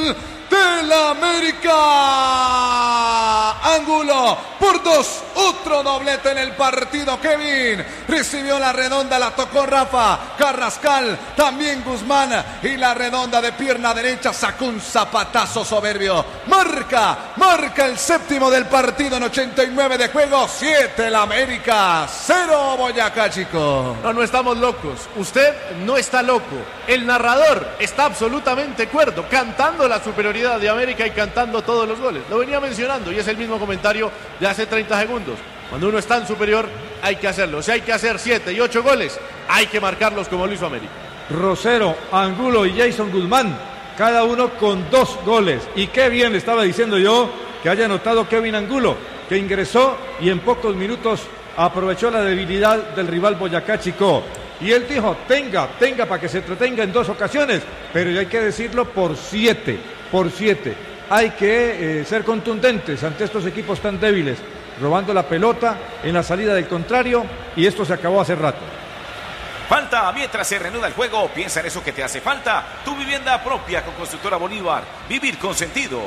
gol del América. Ángulo por 2, otro doblete en el partido. Kevin recibió la redonda, la tocó Rafa Carrascal, también Guzmán, y la redonda de pierna derecha sacó un zapatazo soberbio. Marca el séptimo del partido en 89 de juego. 7 el América, 0 Boyacá Chico. No estamos locos. Usted no está loco. El narrador está absolutamente cuerdo, cantando la superioridad de América y cantando todos los goles. Lo venía mencionando y es el mismo comentario de hace 30 segundos. Cuando uno es tan superior, hay que hacerlo. Si hay que hacer 7 y 8 goles, hay que marcarlos como lo hizo América. Rosero, Angulo y Jason Guzmán, cada uno con 2 goles. Y qué bien le estaba diciendo yo que haya anotado Kevin Angulo, que ingresó y en pocos minutos aprovechó la debilidad del rival Boyacá Chico. Y él dijo, tenga para que se entretenga en 2 ocasiones, pero ya hay que decirlo por 7. Hay que ser contundentes ante estos equipos tan débiles, robando la pelota en la salida del contrario, y esto se acabó hace rato. Falta mientras se reanuda el juego. Piensa en eso que te hace falta. Tu vivienda propia con Constructora Bolívar. Vivir con sentido.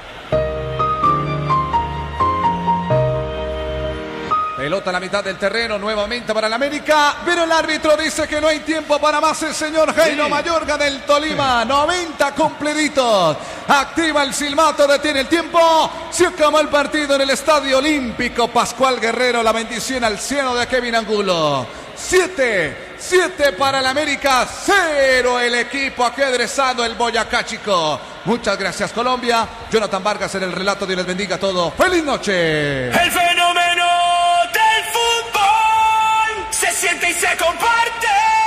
Pelota a la mitad del terreno, nuevamente para el América, pero el árbitro dice que no hay tiempo para más. El señor Jairo Mayorga del Tolima, 90 cumpliditos. Activa el silbato, detiene el tiempo. Se acabó el partido en el Estadio Olímpico Pascual Guerrero. La bendición al cielo de Kevin Angulo. 7 para el América, 0 el equipo ajedrezado, el Boyacá Chico. Muchas gracias, Colombia. Jonathan Vargas en el relato. Dios les bendiga a todos. ¡Feliz noche! El fenómeno del fútbol se siente y se comparte.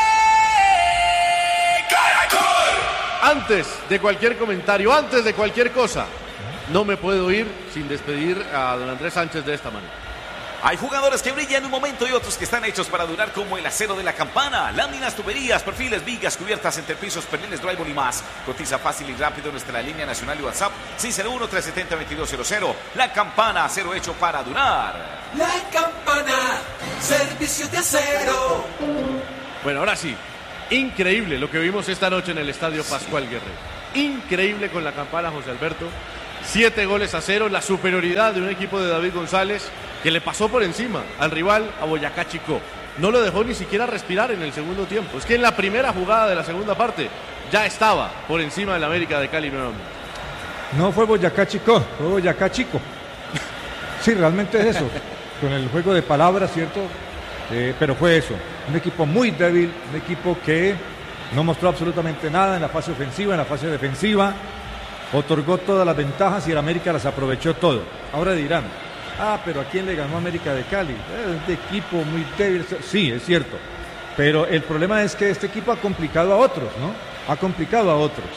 ¡Caracol! Antes de cualquier comentario, antes de cualquier cosa, no me puedo ir sin despedir a don Andrés Sánchez de esta manera. Hay jugadores que brillan en un momento y otros que están hechos para durar, como el acero de la campana. Láminas, tuberías, perfiles, vigas, cubiertas, entrepisos, perliles, drywall y más. Cotiza fácil y rápido en nuestra línea nacional y WhatsApp 601-370-2200. La Campana, acero hecho para durar. La Campana, servicios de acero. Bueno, ahora sí, increíble lo que vimos esta noche en el Estadio Pascual Guerrero. Increíble con la Campana, José Alberto. 7-0, la superioridad de un equipo de David González que le pasó por encima al rival, a Boyacá Chico. No lo dejó ni siquiera respirar en el segundo tiempo. Es que en la primera jugada de la segunda parte ya estaba por encima del América de Cali nuevamente. No fue Boyacá Chico, fue Boyacá Chico. Sí, realmente es eso. Con el juego de palabras, ¿cierto? Pero fue eso. Un equipo muy débil, un equipo que no mostró absolutamente nada en la fase ofensiva, en la fase defensiva. Otorgó todas las ventajas y el América las aprovechó todo. Ahora dirán, pero ¿a quién le ganó América de Cali? Es de equipo muy débil. Sí, es cierto. Pero el problema es que este equipo ha complicado a otros, ¿no? Ha complicado a otros.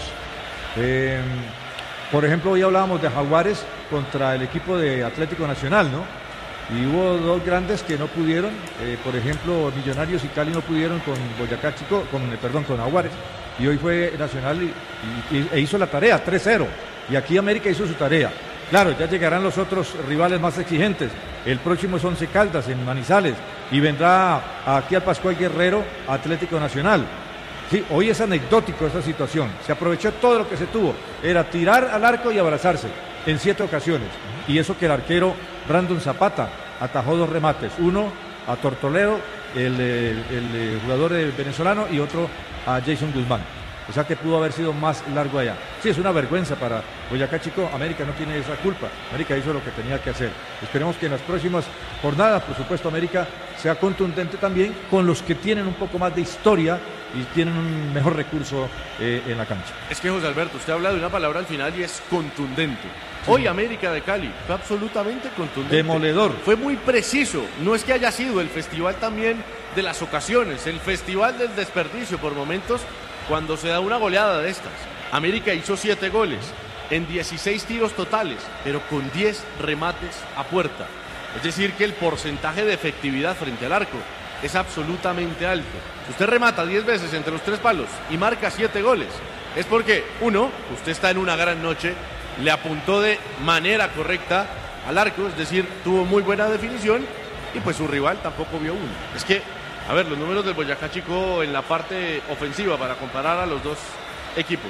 Por ejemplo, hoy hablábamos de Jaguares contra el equipo de Atlético Nacional, ¿no? Y hubo 2 grandes que no pudieron. Por ejemplo, Millonarios y Cali no pudieron con Boyacá Chico, con Jaguares. Y hoy fue Nacional e hizo la tarea, 3-0. Y aquí América hizo su tarea. Claro, ya llegarán los otros rivales más exigentes. El próximo es Once Caldas en Manizales. Y vendrá aquí al Pascual Guerrero Atlético Nacional. Sí, hoy es anecdótico esta situación. Se aprovechó todo lo que se tuvo. Era tirar al arco y abrazarse en 7 ocasiones. Y eso que el arquero Brandon Zapata atajó 2 remates. Uno a Tortoledo, el jugador venezolano, y otro a Jason Guzmán. O sea que pudo haber sido más largo allá. Sí, es una vergüenza para Boyacá Chico. América no tiene esa culpa. América hizo lo que tenía que hacer. Esperemos que en las próximas jornadas, por supuesto, América sea contundente también con los que tienen un poco más de historia y tienen un mejor recurso en la cancha. Es que, José Alberto, usted habla de una palabra al final y es contundente. Sí. Hoy América de Cali fue absolutamente contundente. Demoledor. Fue muy preciso. No es que haya sido el festival también de las ocasiones, el festival del desperdicio por momentos, cuando se da una goleada de estas. América hizo 7 goles en 16 tiros totales, pero con 10 remates a puerta. Es decir, que el porcentaje de efectividad frente al arco es absolutamente alto. Si usted remata 10 veces entre los 3 palos y marca 7 goles, es porque, uno, usted está en una gran noche, le apuntó de manera correcta al arco, es decir, tuvo muy buena definición, y pues su rival tampoco vio uno. Es que, a ver, los números del Boyacá Chico en la parte ofensiva, para comparar a los dos equipos.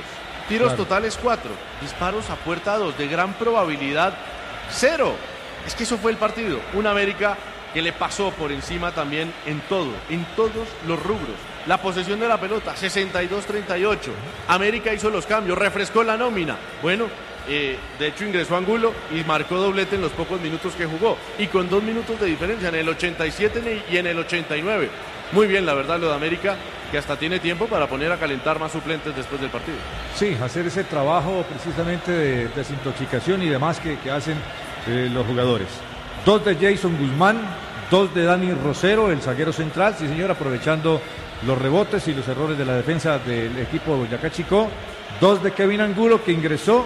Tiros totales 4, disparos a puerta 2, de gran probabilidad 0. Es que eso fue el partido. Una América que le pasó por encima también en todo, en todos los rubros. La posesión de la pelota, 62-38. América hizo los cambios, refrescó la nómina. Bueno, de hecho ingresó Angulo y marcó doblete en los pocos minutos que jugó. Y con 2 minutos de diferencia, en el 87 y en el 89. Muy bien, la verdad, lo de América, que hasta tiene tiempo para poner a calentar más suplentes después del partido. Sí, hacer ese trabajo precisamente de desintoxicación y demás que hacen los jugadores. 2 de Jason Guzmán, 2 de Dani Rosero, el zaguero central, sí señor, aprovechando los rebotes y los errores de la defensa del equipo de Boyacá Chicó. 2 de Kevin Angulo, que ingresó,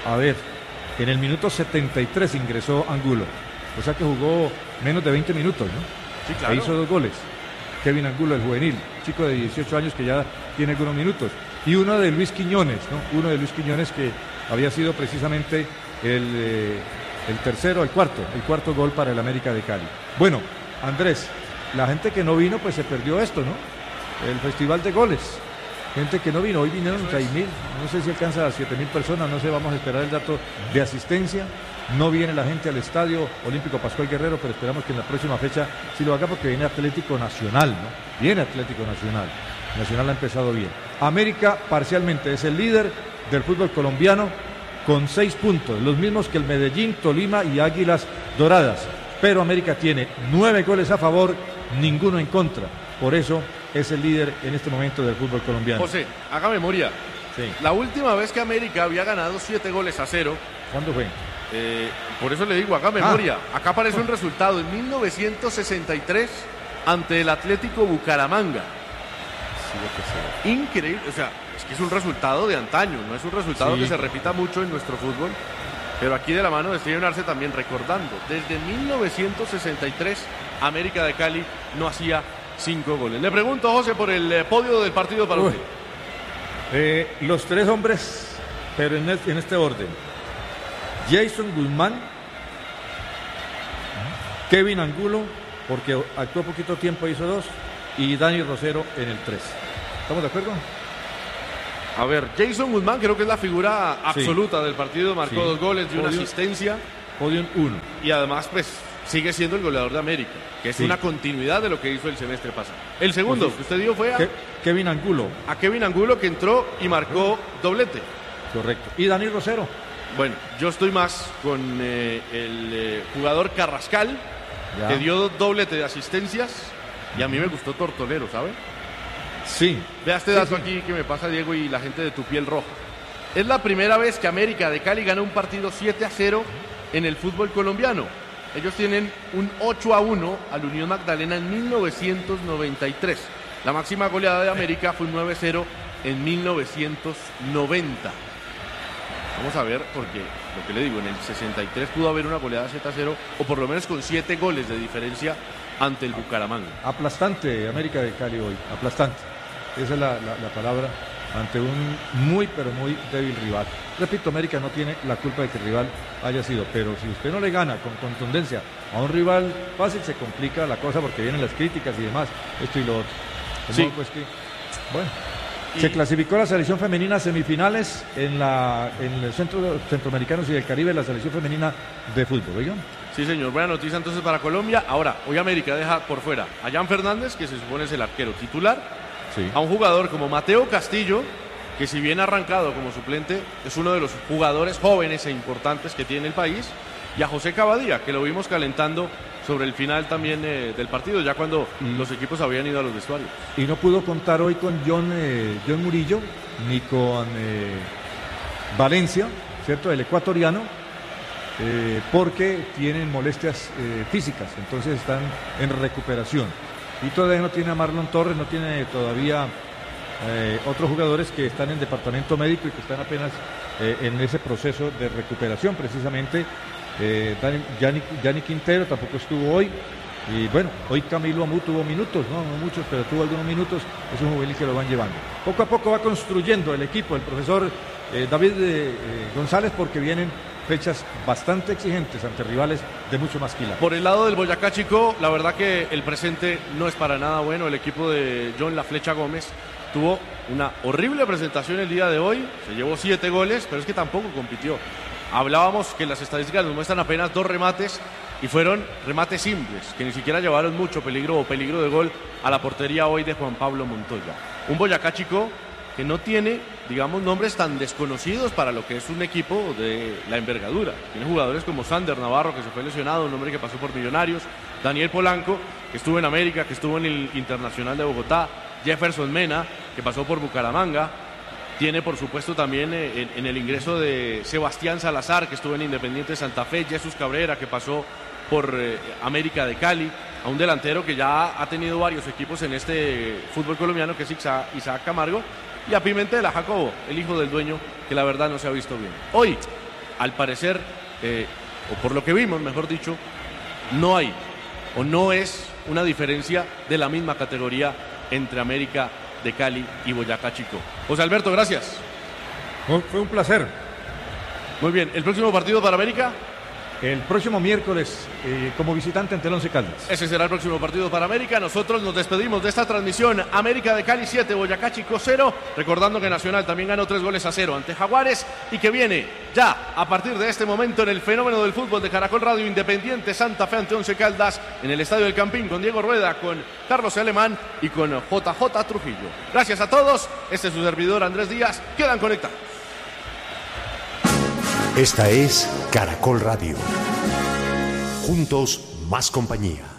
en el minuto 73 ingresó Angulo. O sea que jugó menos de 20 minutos, ¿no? Sí, claro. E hizo 2 goles. Kevin Angulo, el juvenil, chico de 18 años que ya tiene algunos minutos. Y uno de Luis Quiñones, ¿no? Uno de Luis Quiñones que había sido precisamente el cuarto gol para el América de Cali. Bueno, Andrés, la gente que no vino, pues se perdió esto, ¿no? El festival de goles. Gente que no vino, hoy vinieron 6.000, no sé si alcanza a 7.000 personas, no sé, vamos a esperar el dato de asistencia. No viene la gente al Estadio Olímpico Pascual Guerrero, pero esperamos que en la próxima fecha sí lo haga porque viene Atlético Nacional, ¿no? Viene Atlético Nacional. Nacional ha empezado bien. América parcialmente es el líder del fútbol colombiano con 6 puntos, los mismos que el Medellín, Tolima y Águilas Doradas. Pero América tiene 9 goles a favor, ninguno en contra. Por eso es el líder en este momento del fútbol colombiano. José, haga memoria. Sí. La última vez que América había ganado 7-0. ¿Cuándo fue? Por eso le digo, haga memoria. Acá aparece un resultado en 1963 ante el Atlético Bucaramanga. Increíble, o sea, es que es un resultado de antaño, no es un resultado que se repita mucho en nuestro fútbol. Pero aquí de la mano de Steven Arce también recordando, desde 1963 América de Cali no hacía 5 goles. Le pregunto, José, por el podio del partido para usted. Los 3 hombres, pero en este orden. Jason Guzmán, Kevin Angulo, porque actuó poquito tiempo, hizo 2, y Dani Rosero en el 3. ¿Estamos de acuerdo? A ver, Jason Guzmán creo que es la figura absoluta del partido, marcó 2 goles y una asistencia. Podium 1. Y además, pues, sigue siendo el goleador de América, que es una continuidad de lo que hizo el semestre pasado. El segundo que usted dio fue a Kevin Angulo. A Kevin Angulo, que entró y marcó doblete. Correcto. ¿Y Dani Rosero? Bueno, yo estoy más con el jugador Carrascal, que dio doblete de asistencias, y a mí me gustó Tortolero, ¿sabe? Sí. Vea este dato aquí que me pasa Diego y la gente de Tu Piel Roja. Es la primera vez que América de Cali gana un partido 7-0 en el fútbol colombiano. Ellos tienen un 8-1 al Unión Magdalena en 1993. La máxima goleada de América fue un 9-0 en 1990. Vamos a ver, porque lo que le digo, en el 63 pudo haber una goleada 7-0, o por lo menos con 7 goles de diferencia ante el Bucaramanga. Aplastante América de Cali hoy, aplastante. Esa es la palabra, ante un muy, pero muy débil rival. Repito, América no tiene la culpa de que el rival haya sido, pero si usted no le gana con contundencia a un rival fácil, se complica la cosa porque vienen las críticas y demás, esto y lo otro. Sí. Pues que, bueno. Se clasificó la selección femenina a semifinales en el Centroamericanos y del Caribe, la selección femenina de fútbol, ¿oigan? Sí, señor. Buena noticia entonces para Colombia. Ahora, hoy América deja por fuera a Jan Fernández, que se supone es el arquero titular, a un jugador como Mateo Castillo, que si bien ha arrancado como suplente, es uno de los jugadores jóvenes e importantes que tiene el país, y a José Cavadía, que lo vimos calentando sobre el final también del partido, ya cuando los equipos habían ido a los vestuarios. Y no pudo contar hoy con John Murillo, ni con Valencia, ¿cierto? El ecuatoriano, porque tienen molestias físicas, entonces están en recuperación. Y todavía no tiene a Marlon Torres, no tiene todavía otros jugadores que están en departamento médico y que están apenas en ese proceso de recuperación precisamente. Yanni Quintero tampoco estuvo hoy. Y bueno, hoy Camilo Amú tuvo minutos, no muchos, pero tuvo algunos minutos. Es un juvenil que lo van llevando. Poco a poco va construyendo el equipo el profesor David González, porque vienen fechas bastante exigentes ante rivales de mucho más quilate. Por el lado del Boyacá Chicó, la verdad que el presente no es para nada bueno. El equipo de John La Flecha Gómez tuvo una horrible presentación el día de hoy, se llevó 7 goles, pero es que tampoco compitió. Hablábamos que las estadísticas nos muestran apenas 2 remates y fueron remates simples, que ni siquiera llevaron mucho peligro o peligro de gol a la portería hoy de Juan Pablo Montoya. Un Boyacá Chico que no tiene, digamos, nombres tan desconocidos para lo que es un equipo de la envergadura. Tiene jugadores como Sander Navarro, que se fue lesionado, un hombre que pasó por Millonarios, Daniel Polanco, que estuvo en América, que estuvo en el Internacional de Bogotá, Jefferson Mena, que pasó por Bucaramanga. Tiene, por supuesto, también en el ingreso de Sebastián Salazar, que estuvo en Independiente Santa Fe, Jesús Cabrera, que pasó por América de Cali, a un delantero que ya ha tenido varios equipos en este fútbol colombiano, que es Isaac Camargo, y a Pimentel, a Jacobo, el hijo del dueño, que la verdad no se ha visto bien. Hoy, al parecer, o por lo que vimos, mejor dicho, no hay, o no es una diferencia de la misma categoría entre América de Cali y Boyacá Chico. José Alberto, gracias. Fue un placer. Muy bien, ¿el próximo partido para América? El próximo miércoles, como visitante ante el Once Caldas. Ese será el próximo partido para América. Nosotros nos despedimos de esta transmisión. América de Cali 7, Boyacá Chico 0. Recordando que Nacional también ganó 3-0 ante Jaguares. Y que viene ya, a partir de este momento, en el fenómeno del fútbol de Caracol Radio, Independiente Santa Fe ante Once Caldas, en el Estadio del Campín, con Diego Rueda, con Carlos Alemán y con JJ Trujillo. Gracias a todos. Este es su servidor Andrés Díaz. Quedan conectados. Esta es Caracol Radio. Juntos, más compañía.